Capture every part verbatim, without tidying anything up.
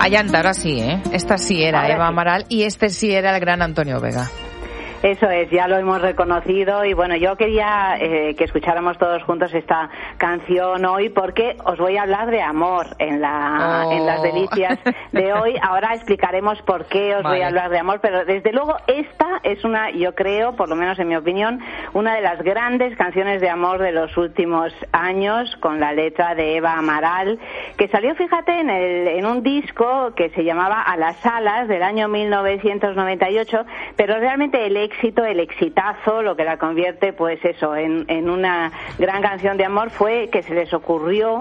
Ayanta, ahora sí, ¿eh? Esta sí era ahora Eva sí. Amaral y este sí era el gran Antonio Vega. Eso es, ya lo hemos reconocido y bueno, yo quería eh, que escucháramos todos juntos esta canción hoy porque os voy a hablar de amor en la oh. en las delicias de hoy. Ahora explicaremos por qué os vale. voy a hablar de amor, pero desde luego esta es una, yo creo, por lo menos en mi opinión, una de las grandes canciones de amor de los últimos años, con la letra de Eva Amaral, que salió, fíjate, en, el, en un disco que se llamaba A las alas del año mil novecientos noventa y ocho, pero realmente el éxito, el exitazo, lo que la convierte, pues eso, en, en una gran canción de amor fue que se les ocurrió,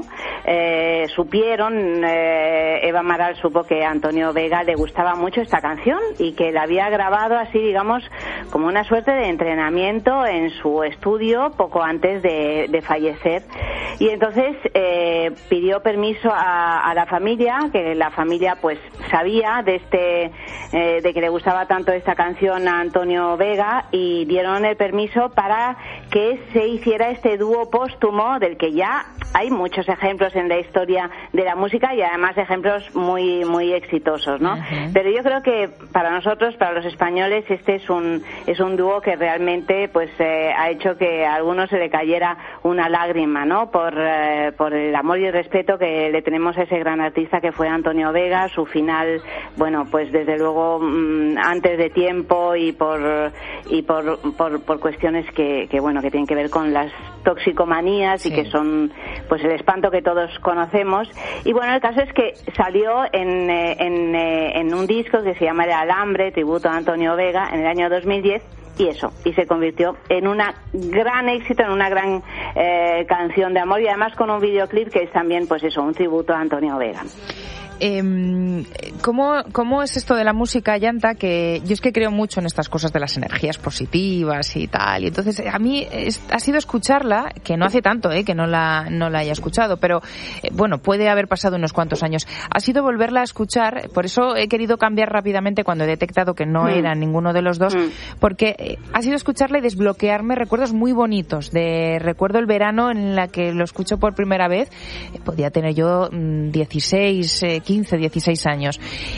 eh, supieron, eh, Eva Amaral supo que a Antonio Vega le gustaba mucho esta canción y que la había grabado así, digamos, como una suerte de entrenamiento en su estudio poco antes de, de fallecer. Y entonces eh, pidió permiso a, a la familia, que la familia pues sabía de este, eh, de que le gustaba tanto esta canción a Antonio Vega, y dieron el permiso para que se hiciera este dúo póstumo del que ya hay muchos ejemplos en la historia de la música y además ejemplos muy muy exitosos, ¿no? Uh-huh. Pero yo creo que para nosotros, para los españoles, este es un es un dúo que realmente pues eh, ha hecho que a algunos se le cayera una lágrima, ¿no? Por eh, por el amor y el respeto que le tenemos a ese gran artista que fue Antonio Vega. Su final, bueno, pues desde luego mmm, antes de tiempo y por y por por, por cuestiones que, que bueno que tienen que ver con las toxicomanías sí. y que son pues el espanto que todos conocemos. Y bueno, el caso es que salió en, en, en un disco que se llama El Alambre, tributo a Antonio Vega, en el año dos mil diez, y eso, y se convirtió en un gran éxito, en una gran eh, canción de amor, y además con un videoclip que es también, pues eso, un tributo a Antonio Vega. Eh, ¿cómo, ¿Cómo es esto de la música, Ayanta? Que yo es que creo mucho en estas cosas de las energías positivas y tal. Y entonces a mí es, ha sido escucharla, que no hace tanto, eh, que no la, no la haya escuchado, pero eh, bueno, puede haber pasado unos cuantos años. Ha sido volverla a escuchar, por eso he querido cambiar rápidamente cuando he detectado que no mm. era ninguno de los dos, mm. porque eh, ha sido escucharla y desbloquearme recuerdos muy bonitos. De recuerdo el verano en la que lo escucho por primera vez, eh, podía tener yo mm, dieciséis, eh, quince, dieciséis años,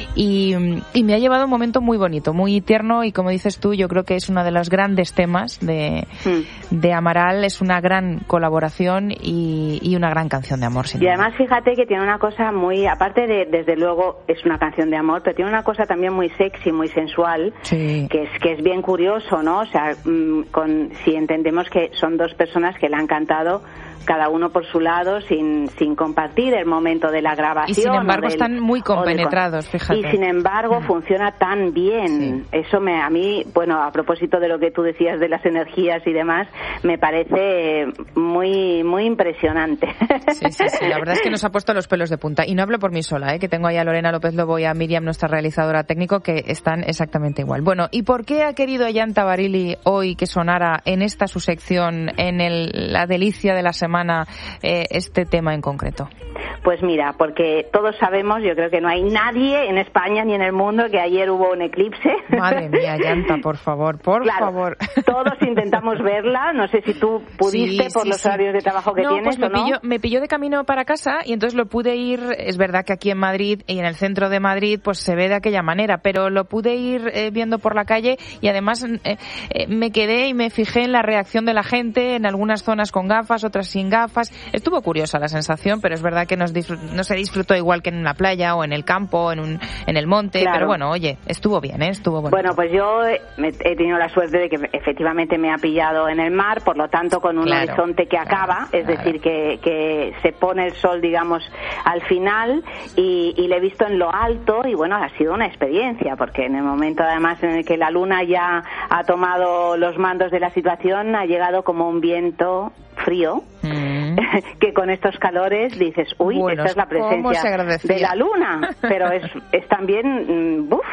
y, y me ha llevado a un momento muy bonito, muy tierno, y como dices tú, yo creo que es uno de los grandes temas de, mm. de Amaral. Es una gran colaboración y, y una gran canción de amor, sin y además fíjate que tiene una cosa muy, aparte de, desde luego es una canción de amor, pero tiene una cosa también muy sexy, muy sensual, sí. que es que es bien curioso, ¿no? O sea, con, si entendemos que son dos personas que la han cantado cada uno por su lado, sin sin compartir el momento de la grabación. Y sin embargo del, están muy compenetrados, de, fíjate. Y sin embargo mm. funciona tan bien. Sí. Eso me a mí, bueno, a propósito de lo que tú decías de las energías y demás, me parece muy muy impresionante. Sí, sí, sí, la verdad es que nos ha puesto los pelos de punta. Y no hablo por mí sola, ¿eh? Que tengo ahí a Lorena López Lobo y a Miriam, nuestra realizadora técnico, que están exactamente igual. Bueno, ¿y por qué ha querido Ayanta Barili hoy que sonara en esta su sección, en el, la delicia de la semana, Eh, este tema en concreto? Pues mira, porque todos sabemos, yo creo que no hay nadie en España ni en el mundo, que ayer hubo un eclipse. Madre mía, Ayanta, por favor, por claro, favor. Todos intentamos verla, no sé si tú pudiste sí, por sí, los sí. horarios de trabajo que no, tienes pues me o no. Pilló, me pilló de camino para casa y entonces lo pude ir, es verdad que aquí en Madrid y en el centro de Madrid pues se ve de aquella manera, pero lo pude ir eh, viendo por la calle, y además eh, eh, me quedé y me fijé en la reacción de la gente, en algunas zonas con gafas, otras sin gafas. Estuvo curiosa la sensación, pero es verdad que nos disfrut- no se disfrutó igual que en la playa o en el campo, en un en el monte, claro. Pero bueno, oye, estuvo bien, ¿eh? Estuvo bonito. Bueno, pues yo he, he tenido la suerte de que efectivamente me ha pillado en el mar, por lo tanto con un claro, horizonte que acaba, claro, es claro. decir, que, que se pone el sol, digamos, al final, y, y le he visto en lo alto, y bueno, ha sido una experiencia, porque en el momento además en el que la luna ya ha tomado los mandos de la situación, ha llegado como un viento frío, mm. que con estos calores dices, uy, bueno, esta es la presencia de la luna, pero es, es también, buf,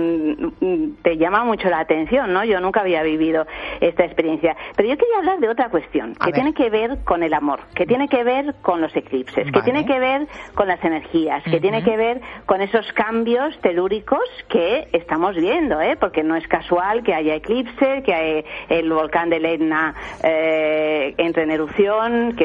te llama mucho la atención, ¿no? Yo nunca había vivido esta experiencia. Pero yo quería hablar de otra cuestión, A que ver. tiene que ver con el amor, que tiene que ver con los eclipses, vale. que tiene que ver con las energías, que uh-huh. tiene que ver con esos cambios telúricos que estamos viendo, ¿eh? Porque no es casual que haya eclipse, que hay el volcán del Etna eh, entre en erupción, que esté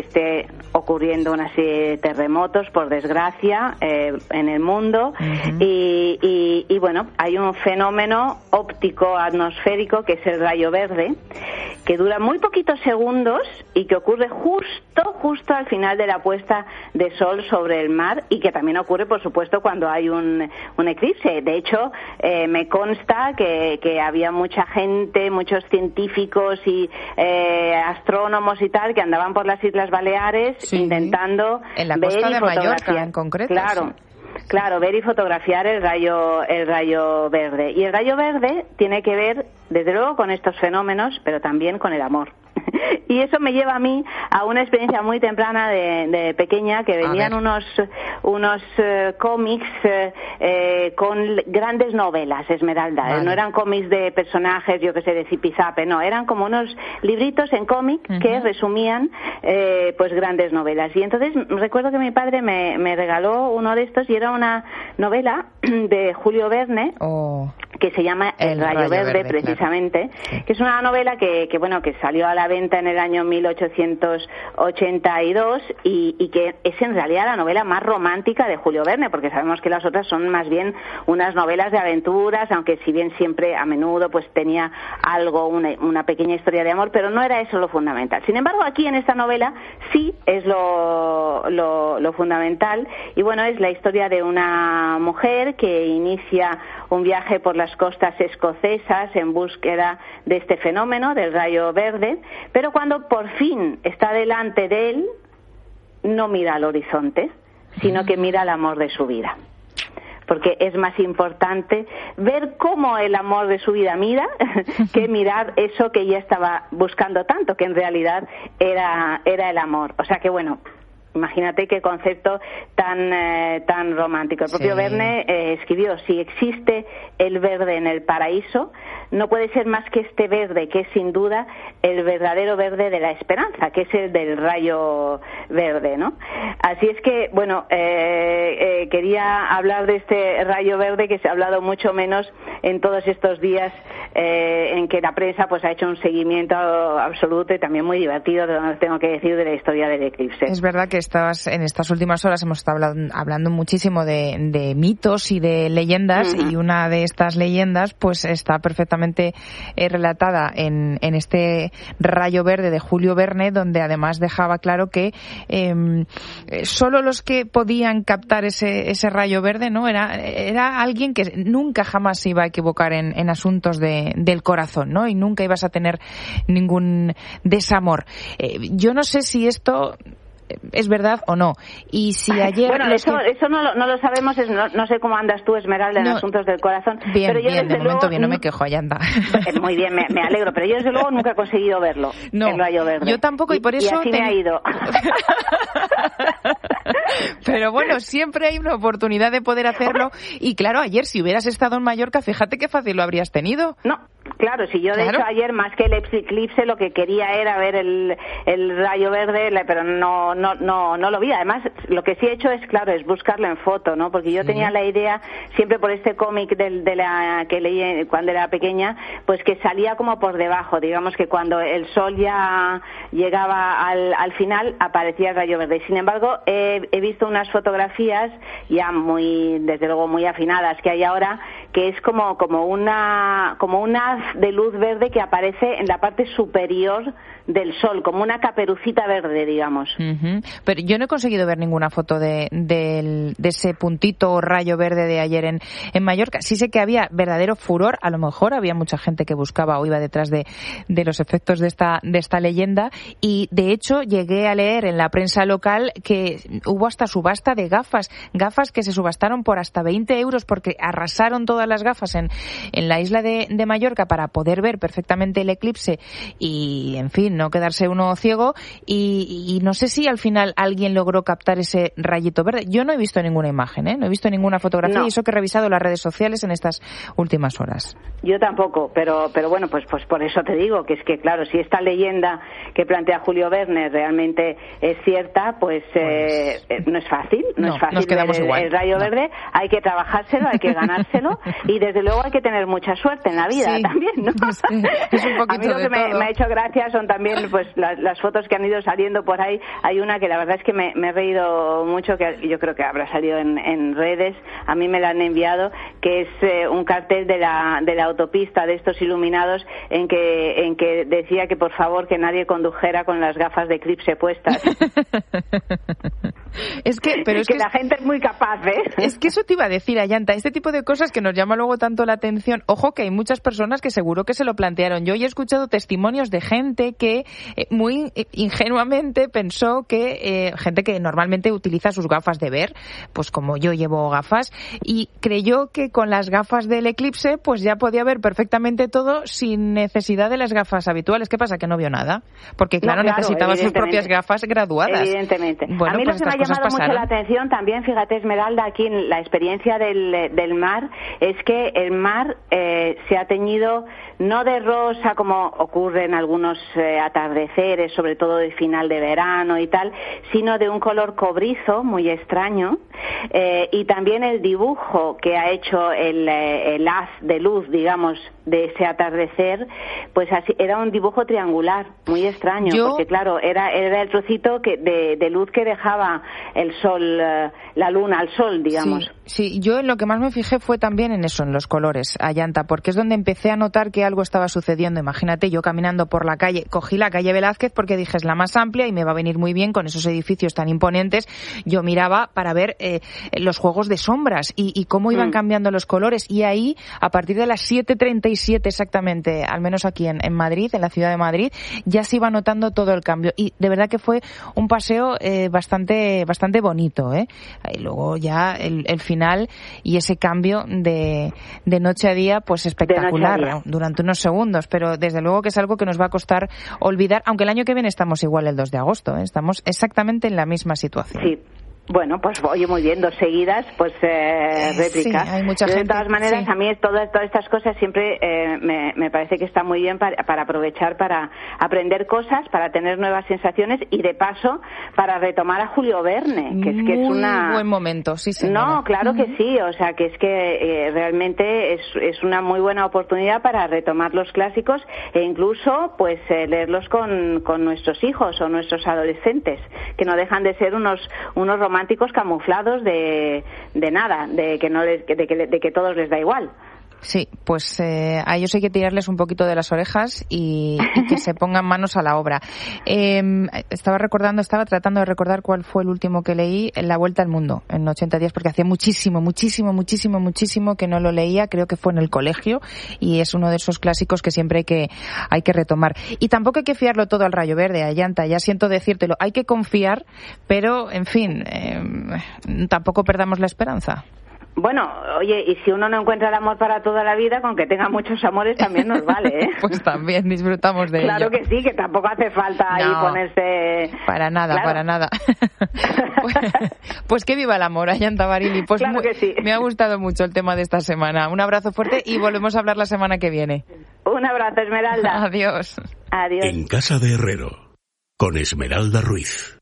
ocurriendo una serie de terremotos, por desgracia, eh, en el mundo. Uh-huh. y, y, y bueno, hay un fenómeno óptico atmosférico que es el rayo verde, que dura muy poquitos segundos y que ocurre justo, justo al final de la puesta de sol sobre el mar, y que también ocurre, por supuesto, cuando hay un, un eclipse. De hecho, eh, me consta que, que había mucha gente, muchos científicos y eh, astrónomos y tal, que andaban por las Islas Baleares, sí, intentando en la ver costa y de fotografiar. Mallorca, en concreto. Claro. Sí. Claro, ver y fotografiar el rayo, el rayo verde. Y el rayo verde tiene que ver, desde luego, con estos fenómenos, pero también con el amor. Y eso me lleva a mí a una experiencia muy temprana de, de pequeña, que venían unos unos uh, cómics uh, eh, con grandes novelas, Esmeralda. Vale. No eran cómics de personajes, yo que sé, de zipizape, no, eran como unos libritos en cómic uh-huh. que resumían eh, pues grandes novelas. Y entonces recuerdo que mi padre me, me regaló uno de estos, y era una novela de Julio Verne, oh. que se llama El, El Rayo, Rayo Verde, Verde, precisamente, claro. que es una novela que, que bueno que salió a la venta en el año mil ochocientos ochenta y dos y, y que es en realidad la novela más romántica de Julio Verne, porque sabemos que las otras son más bien unas novelas de aventuras, aunque si bien siempre a menudo pues tenía algo, una, una pequeña historia de amor, pero no era eso lo fundamental. Sin embargo, aquí en esta novela sí es lo, lo, lo fundamental, y bueno, es la historia de una mujer que inicia un viaje por las costas escocesas en búsqueda de este fenómeno del rayo verde, pero cuando por fin está delante de él, no mira al horizonte, sino que mira al amor de su vida. Porque es más importante ver cómo el amor de su vida mira que mirar eso que ella estaba buscando tanto, que en realidad era, era el amor. O sea que bueno, imagínate qué concepto tan eh, tan romántico. El propio sí. Verne eh, escribió: si existe el verde en el paraíso, no puede ser más que este verde, que es sin duda el verdadero verde de la esperanza, que es el del rayo verde, ¿no? Así es que, bueno, eh, eh, quería hablar de este rayo verde, que se ha hablado mucho menos en todos estos días eh, en que la prensa pues ha hecho un seguimiento absoluto y también muy divertido, tengo que decir, de la historia del eclipse. Es verdad que Estas, en estas últimas horas hemos estado hablando, hablando muchísimo de, de mitos y de leyendas, uh-huh. y una de estas leyendas pues está perfectamente eh, relatada en, en este rayo verde de Julio Verne, donde además dejaba claro que eh, solo los que podían captar ese, ese rayo verde, ¿no? Era, era alguien que nunca jamás se iba a equivocar en, en asuntos de, del corazón, ¿no? Y nunca ibas a tener ningún desamor. Eh, yo no sé si esto es verdad o no. Y si ayer... Bueno, eso, que... eso no, lo, no lo sabemos, es, no, no sé cómo andas tú, Esmeralda, en no. asuntos del corazón. Bien, pero yo, bien, de luego, momento bien, no me quejo, allá anda. Muy bien, me, me alegro, pero yo desde luego nunca he conseguido verlo, no, el rayo verde. Yo tampoco, y por eso... Y así te... me ha ido. Pero bueno, siempre hay una oportunidad de poder hacerlo, y claro, ayer si hubieras estado en Mallorca, fíjate qué fácil lo habrías tenido. No, claro, si yo de claro. hecho ayer, más que el eclipse, lo que quería era ver el, el rayo verde, pero no, no, no, no lo vi. Además, lo que sí he hecho es, claro, es buscarlo en foto, ¿no? Porque yo sí. tenía la idea, siempre por este cómic de, de la que leí cuando era pequeña, pues que salía como por debajo, digamos que cuando el sol ya llegaba al, al final, aparecía el rayo verde. Sin embargo, he, he visto unas fotografías ya muy, desde luego muy afinadas que hay ahora, que es como, como una, como un haz de luz verde que aparece en la parte superior del sol, como una caperucita verde, digamos. Uh-huh. Pero yo no he conseguido ver ninguna foto de, de, de ese puntito o rayo verde de ayer en, en Mallorca. Sí sé que había verdadero furor, a lo mejor había mucha gente que buscaba o iba detrás de, de los efectos de esta, de esta leyenda, y de hecho llegué a leer en la prensa local que hubo hasta subasta de gafas, gafas que se subastaron por hasta veinte euros porque arrasaron todas las gafas en, en la isla de, de Mallorca para poder ver perfectamente el eclipse y, en fin, no quedarse uno ciego, y, y no sé si al final alguien logró captar ese rayito verde. Yo no he visto ninguna imagen, ¿eh? No he visto ninguna fotografía, no. Y eso que he revisado las redes sociales en estas últimas horas. Yo tampoco, pero pero bueno, pues pues por eso te digo que es que, claro, si esta leyenda que plantea Julio Verne realmente es cierta, pues, pues... Eh, no es fácil, no, no es fácil ver el, el rayo no. verde, hay que trabajárselo, hay que ganárselo, y desde luego hay que tener mucha suerte en la vida sí, también, ¿no? Sí, es un poquito a mí lo que me, me ha hecho gracia son también pues las, las fotos que han ido saliendo por ahí. Hay una que la verdad es que me, me he reído mucho, que yo creo que habrá salido en, en redes, a mí me la han enviado, que es eh, un cartel de la de la autopista de estos iluminados en que en que decía que por favor que nadie condujera con las gafas de eclipse puestas. Es que, pero es que, que la gente es muy capaz, ¿eh? Es que eso te iba a decir, Ayanta, este tipo de cosas que nos llama luego tanto la atención. Ojo que hay muchas personas que seguro que se lo plantearon. Yo hoy he escuchado testimonios de gente que eh, muy ingenuamente pensó que eh, gente que normalmente utiliza sus gafas de ver, pues como yo llevo gafas, y creyó que con las gafas del eclipse pues ya podía ver perfectamente todo sin necesidad de las gafas habituales. ¿Qué pasa? Que no vio nada, porque claro, no, claro necesitaba sus propias gafas graduadas. Evidentemente. Bueno, a mí pues lo que me ha llamado mucho la atención también, fíjate, Esmeralda, aquí en la experiencia del, del mar, es que el mar eh, se ha teñido no de rosa como ocurre en algunos eh, atardeceres, sobre todo de final de verano y tal, sino de un color cobrizo muy extraño, eh, y también el dibujo que ha hecho el, el haz de luz, digamos, de ese atardecer, pues así era un dibujo triangular muy extraño. Yo... porque claro, era, era el trocito que de, de luz que dejaba el sol, la luna al sol, digamos. Sí, sí, yo en lo que más me fijé fue también en eso, en los colores, Ayanta, porque es donde empecé a notar que algo estaba sucediendo. Imagínate, yo caminando por la calle, cogí la calle Velázquez porque dije es la más amplia y me va a venir muy bien con esos edificios tan imponentes. Yo miraba para ver eh, los juegos de sombras y, y cómo iban mm. cambiando los colores, y ahí, a partir de las siete treinta y siete exactamente, al menos aquí en, en Madrid, en la ciudad de Madrid, ya se iba notando todo el cambio, y de verdad que fue un paseo eh, bastante bastante bonito, ¿eh? Y luego ya el, el final y ese cambio de, de noche a día, pues espectacular día. Durante unos segundos, pero desde luego que es algo que nos va a costar olvidar, aunque el año que viene estamos igual el dos de agosto, ¿eh? Estamos exactamente en la misma situación. Sí. Bueno, pues oye, muy bien, dos seguidas, pues eh, réplicas. Sí, hay mucha gente. De todas maneras, sí. a mí todas, todas estas cosas siempre eh, me, me parece que está muy bien para, para aprovechar, para aprender cosas, para tener nuevas sensaciones y de paso para retomar a Julio Verne, que es que muy es una... Muy buen momento, sí, señora. No, claro uh-huh. que sí, o sea, que es que eh, realmente es, es una muy buena oportunidad para retomar los clásicos e incluso pues eh, leerlos con, con nuestros hijos o nuestros adolescentes, que no dejan de ser unos, unos románticos románticos camuflados de, de nada, de que no les, de que, de que todos les da igual. Sí, pues eh, a ellos hay que tirarles un poquito de las orejas y, y que se pongan manos a la obra. Eh, estaba recordando, estaba tratando de recordar cuál fue el último que leí, La Vuelta al Mundo, en ochenta días, porque hacía muchísimo, muchísimo, muchísimo, muchísimo que no lo leía. Creo que fue en el colegio y es uno de esos clásicos que siempre hay que, hay que retomar. Y tampoco hay que fiarlo todo al Rayo Verde, Ayanta, ya siento decírtelo. Hay que confiar, pero, en fin, eh, tampoco perdamos la esperanza. Bueno, oye, y si uno no encuentra el amor para toda la vida, con que tenga muchos amores también nos vale, ¿eh? Pues también disfrutamos de claro ello. Claro que sí, que tampoco hace falta no, ahí ponerse... Para nada, claro. para nada. pues, pues que viva el amor, Ayanta Barili. Pues claro muy, que sí. Me ha gustado mucho el tema de esta semana. Un abrazo fuerte y volvemos a hablar la semana que viene. Un abrazo, Esmeralda. Adiós. Adiós. En Casa de Herrero, con Esmeralda Ruiz.